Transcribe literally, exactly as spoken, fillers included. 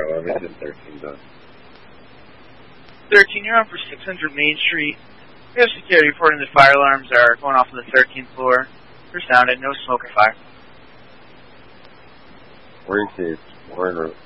zero. Everything thirteen done. thirteen, you're on for six hundred Main Street. We have security reporting that fire alarms are going off on the thirteenth floor. They're sounded, no smoke or fire. We're in We're in route.